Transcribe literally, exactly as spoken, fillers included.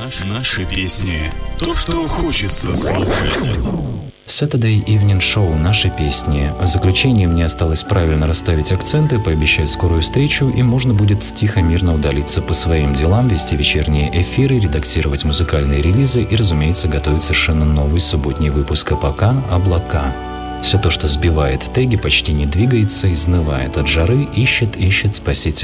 Наши песни. То, что хочется слушать. Saturday Evening Show «Наши песни». В заключение мне осталось правильно расставить акценты, пообещать скорую встречу, и можно будет тихо-мирно удалиться по своим делам, вести вечерние эфиры, редактировать музыкальные релизы и, разумеется, готовить совершенно новый субботний выпуск. А пока облака. Все то, что сбивает теги, почти не двигается, изнывает от жары, ищет, ищет спасителя.